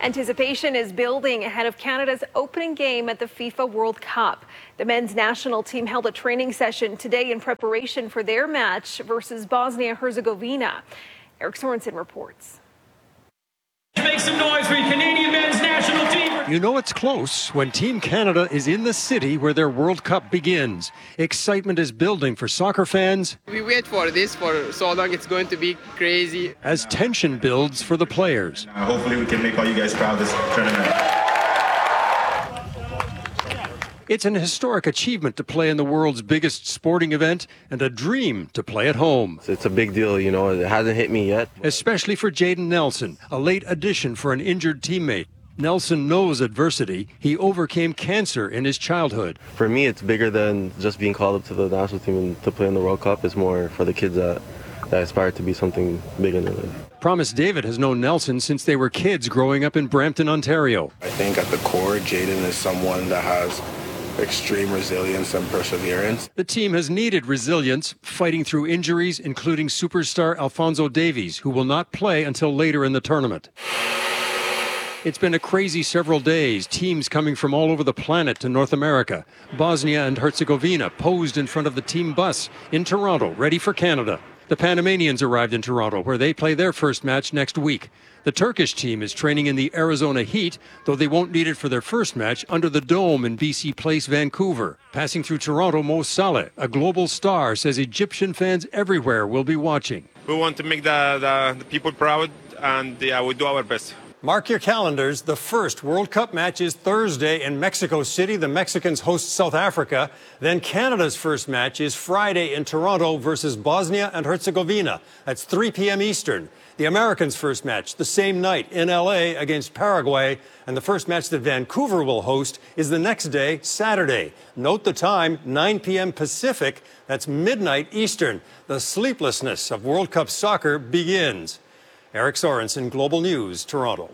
Anticipation is building ahead of Canada's opening game at the FIFA World Cup. The men's national team held a training session today in preparation for their match versus Bosnia-Herzegovina. Eric Sorensen reports. Make some noise for your Canadian men's national team. You know it's close when Team Canada is in the city where their World Cup begins. Excitement is building for soccer fans. We wait for this for so long, it's going to be crazy. As tension builds for the players. Hopefully we can make all you guys proud this tournament. It's an historic achievement to play in the world's biggest sporting event and a dream to play at home. It's a big deal, you know, it hasn't hit me yet. Especially for Jayden Nelson, a late addition for an injured teammate. Nelson knows adversity. He overcame cancer in his childhood. For me, it's bigger than just being called up to the national team and to play in the World Cup. It's more for the kids that aspire to be something big in their life. Promise David has known Nelson since they were kids growing up in Brampton, Ontario. I think at the core, Jayden is someone that has extreme resilience and perseverance. The team has needed resilience, fighting through injuries, including superstar Alphonso Davies, who will not play until later in the tournament. It's been a crazy several days, teams coming from all over the planet to North America. Bosnia and Herzegovina posed in front of the team bus in Toronto, ready for Canada. The Panamanians arrived in Toronto, where they play their first match next week. The Turkish team is training in the Arizona heat, though they won't need it for their first match under the Dome in BC Place, Vancouver. Passing through Toronto, Mo Saleh, a global star, says Egyptian fans everywhere will be watching. We want to make the people proud, and we'll do our best. Mark your calendars. The first World Cup match is Thursday in Mexico City. The Mexicans host South Africa. Then Canada's first match is Friday in Toronto versus Bosnia and Herzegovina. That's 3 p.m. Eastern. The Americans' first match the same night in L.A. against Paraguay. And the first match that Vancouver will host is the next day, Saturday. Note the time, 9 p.m. Pacific. That's midnight Eastern. The sleeplessness of World Cup soccer begins. Eric Sorensen, Global News, Toronto.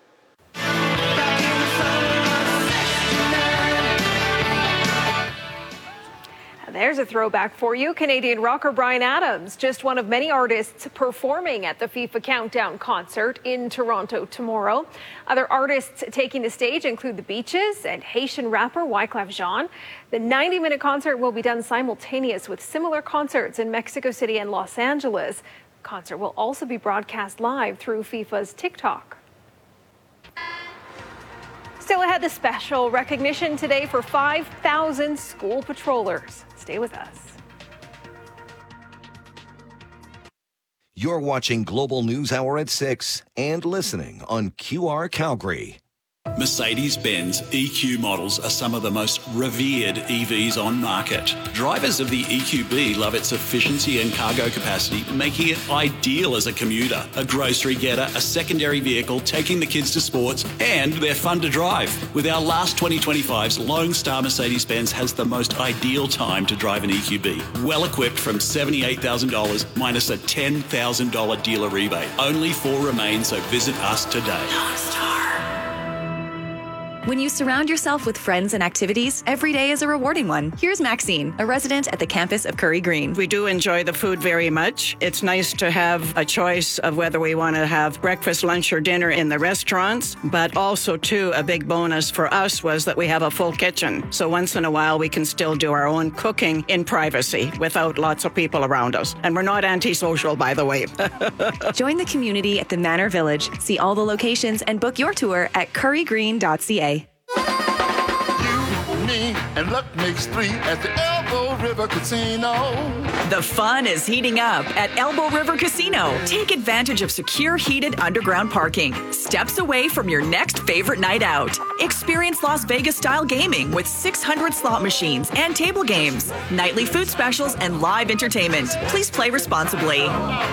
There's a throwback for you. Canadian rocker Bryan Adams, just one of many artists performing at the FIFA Countdown concert in Toronto tomorrow. Other artists taking the stage include The Beaches and Haitian rapper Wyclef Jean. The 90-minute concert will be done simultaneous with similar concerts in Mexico City and Los Angeles. The concert will also be broadcast live through FIFA's TikTok. Still ahead, the special recognition today for 5,000 school patrollers. Stay with us. You're watching Global News Hour at 6 and listening on QR Calgary. Mercedes-Benz EQ models are some of the most revered EVs on market. Drivers of the EQB love its efficiency and cargo capacity, making it ideal as a commuter, a grocery getter, a secondary vehicle, taking the kids to sports, and they're fun to drive. With our last 2025's Lone Star Mercedes-Benz has the most ideal time to drive an EQB. Well equipped from $78,000 minus a $10,000 dealer rebate. Only 4 remain, so visit us today. Lone Star. When you surround yourself with friends and activities, every day is a rewarding one. Here's Maxine, a resident at the campus of Curry Green. We do enjoy the food very much. It's nice to have a choice of whether we want to have breakfast, lunch, or dinner in the restaurants, but also, too, a big bonus for us was that we have a full kitchen. So once in a while, we can still do our own cooking in privacy without lots of people around us. And we're not antisocial, by the way. Join the community at the Manor Village. See all the locations and book your tour at currygreen.ca. And luck makes 3 at the Elbow River Casino. The fun is heating up at Elbow River Casino. Take advantage of secure, heated underground parking, steps away from your next favorite night out. Experience Las Vegas-style gaming with 600 slot machines and table games, nightly food specials, and live entertainment. Please play responsibly.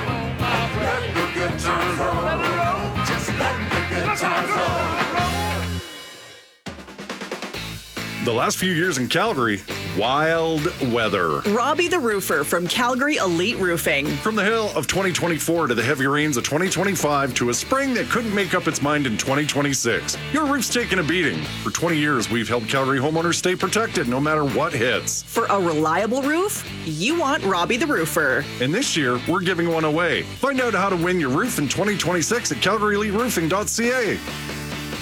The last few years in Calgary, wild weather. Robbie the Roofer from Calgary Elite Roofing. From the hail of 2024 to the heavy rains of 2025 to a spring that couldn't make up its mind in 2026. Your roof's taken a beating. For 20 years, we've helped Calgary homeowners stay protected no matter what hits. For a reliable roof, you want Robbie the Roofer. And this year, we're giving one away. Find out how to win your roof in 2026 at CalgaryEliteRoofing.ca.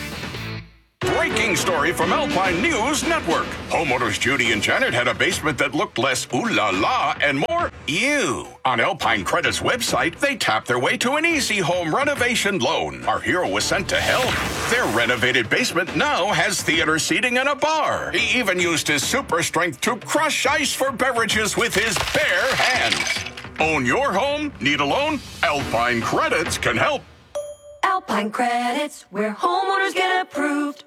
breaking story from Alpine News Network. Homeowners Judy and Janet had a basement that looked less ooh la la and more ew. On Alpine Credit's website, they tapped their way to an easy home renovation loan. Our hero was sent to help. Their renovated basement now has theater seating and a bar. He even used his super strength to crush ice for beverages with his bare hands. Own your home? Need a loan? Alpine Credits can help. Alpine Credits, where homeowners get approved.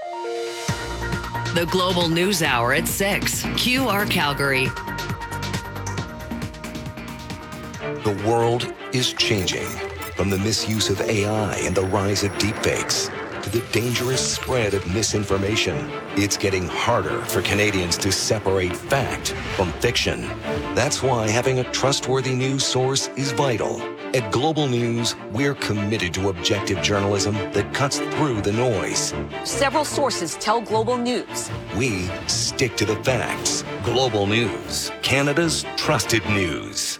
The Global News Hour at 6. QR Calgary. The world is changing. From the misuse of AI and the rise of deepfakes to the dangerous spread of misinformation, it's getting harder for Canadians to separate fact from fiction. That's why having a trustworthy news source is vital. At Global News, we're committed to objective journalism that cuts through the noise. Several sources tell Global News. We stick to the facts. Global News, Canada's trusted news.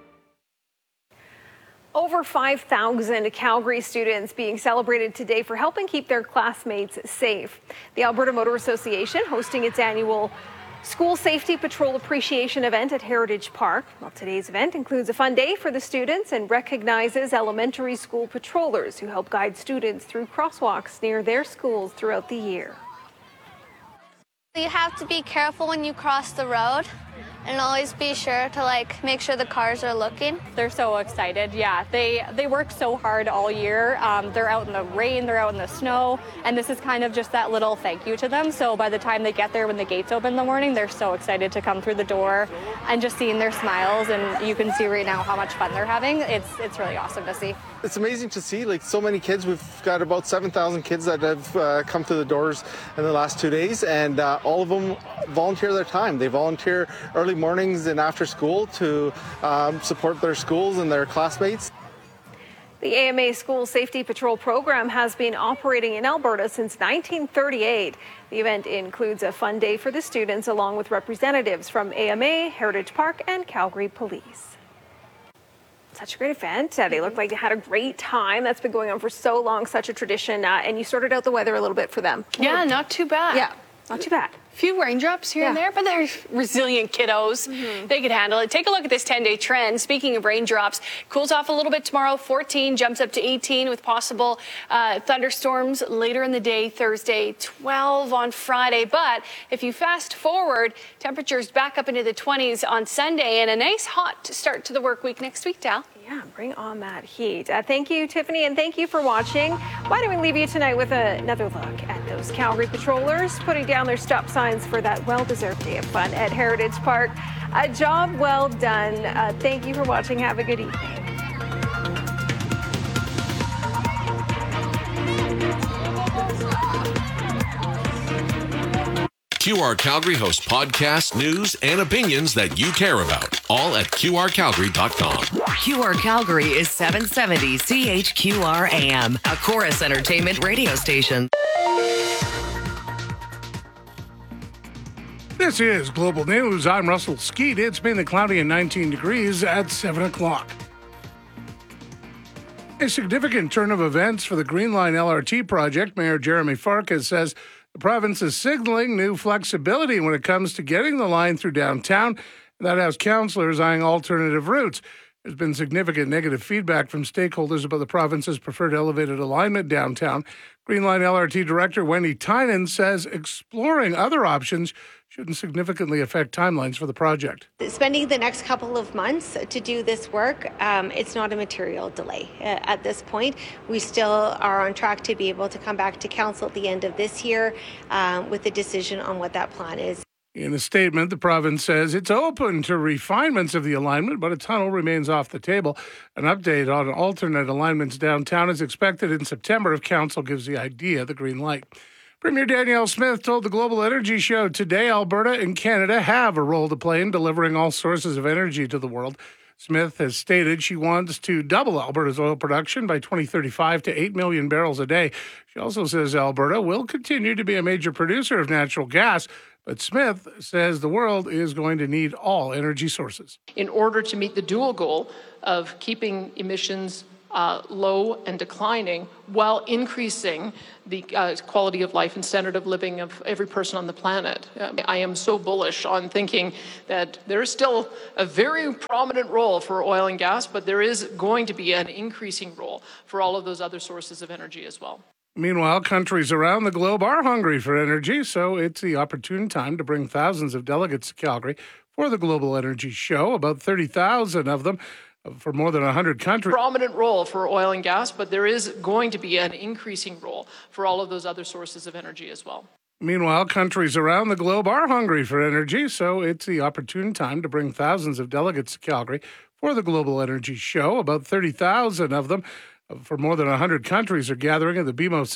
Over 5,000 Calgary students being celebrated today for helping keep their classmates safe. The Alberta Motor Association hosting its annual School Safety Patrol Appreciation event at Heritage Park. Well, today's event includes a fun day for the students and recognizes elementary school patrollers who help guide students through crosswalks near their schools throughout the year. You have to be careful when you cross the road and always be sure to make sure the cars are looking. They're so excited. Yeah, they work so hard all year. They're out in the rain, they're out in the snow, and this is kind of just that little thank you to them. So by the time they get there when the gates open in the morning, they're so excited to come through the door, and just seeing their smiles, and you can see right now how much fun they're having. It's really awesome to see. It's amazing to see so many kids. We've got about 7,000 kids that have come through the doors in the last 2 days, and all of them volunteer their time. They volunteer early mornings and after school to support their schools and their classmates. The AMA School Safety Patrol program has been operating in Alberta since 1938. The event includes a fun day for the students along with representatives from AMA, Heritage Park, and Calgary Police. Such a great event. They looked like they had a great time. That's been going on for so long, such a tradition. And you sorted out the weather a little bit for them. Yeah, not too bad. Yeah, not too bad. Few raindrops here and there, but they're resilient kiddos. They could handle it. Take a look at this 10-day trend. Speaking of raindrops, cools off a little bit tomorrow. 14 jumps up to 18 with possible thunderstorms later in the day, Thursday, 12 on Friday. But if you fast forward, temperatures back up into the 20s on Sunday and a nice hot start to the work week next week, Dal. Yeah, bring on that heat. Thank you, Tiffany, and thank you for watching. Why don't we leave you tonight with another look at those Calgary patrollers putting down their stop signs for that well-deserved day of fun at Heritage Park. A job well done. Thank you for watching. Have a good evening. QR Calgary hosts podcasts, news, and opinions that you care about. All at QRCalgary.com. QR Calgary is 770 CHQR AM, a Chorus Entertainment radio station. This is Global News. I'm Russell Skeet. It's mainly cloudy and 19 degrees at 7 o'clock. A significant turn of events for the Green Line LRT project. Mayor Jeremy Farkas says the province is signaling new flexibility when it comes to getting the line through downtown. That has councillors eyeing alternative routes. There's been significant negative feedback from stakeholders about the province's preferred elevated alignment downtown. Green Line LRT Director Wendy Tynan says exploring other options shouldn't significantly affect timelines for the project. Spending the next couple of months to do this work, it's not a material delay. At this point, we still are on track to be able to come back to council at the end of this year with a decision on what that plan is. In a statement, the province says it's open to refinements of the alignment, but a tunnel remains off the table. An update on alternate alignments downtown is expected in September if council gives the idea the green light. Premier Danielle Smith told the Global Energy Show today Alberta and Canada have a role to play in delivering all sources of energy to the world. Smith has stated she wants to double Alberta's oil production by 2035 to 8 million barrels a day. She also says Alberta will continue to be a major producer of natural gas, but Smith says the world is going to need all energy sources. In order to meet the dual goal of keeping emissions low and declining while increasing the quality of life and standard of living of every person on the planet. I am so bullish on thinking that there is still a very prominent role for oil and gas, but there is going to be an increasing role for all of those other sources of energy as well. Meanwhile, countries around the globe are hungry for energy, so it's the opportune time to bring thousands of delegates to Calgary for the Global Energy Show, about 30,000 of them for more than 100 countries. Prominent role for oil and gas, but there is going to be an increasing role for all of those other sources of energy as well. Meanwhile, countries around the globe are hungry for energy, so it's the opportune time to bring thousands of delegates to Calgary for the Global Energy Show. About 30,000 of them for more than 100 countries are gathering at the BMO